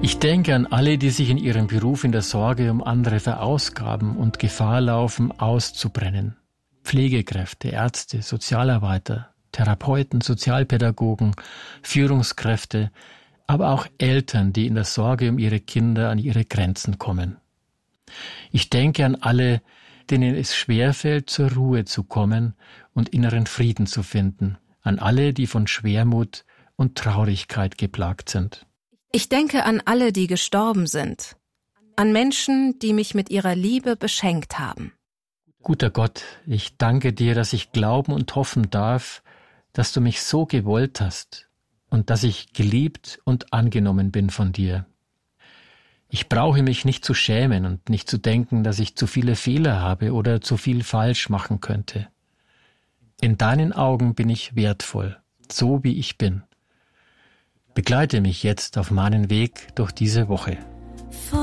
Ich denke an alle, die sich in ihrem Beruf in der Sorge um andere verausgaben und Gefahr laufen, auszubrennen. Pflegekräfte, Ärzte, Sozialarbeiter, Therapeuten, Sozialpädagogen, Führungskräfte, aber auch Eltern, die in der Sorge um ihre Kinder an ihre Grenzen kommen. Ich denke an alle, denen es schwerfällt, zur Ruhe zu kommen und inneren Frieden zu finden, an alle, die von Schwermut und Traurigkeit geplagt sind. Ich denke an alle, die gestorben sind, an Menschen, die mich mit ihrer Liebe beschenkt haben. Guter Gott, ich danke dir, dass ich glauben und hoffen darf, dass du mich so gewollt hast und dass ich geliebt und angenommen bin von dir. Ich brauche mich nicht zu schämen und nicht zu denken, dass ich zu viele Fehler habe oder zu viel falsch machen könnte. In deinen Augen bin ich wertvoll, so wie ich bin. Begleite mich jetzt auf meinen Weg durch diese Woche.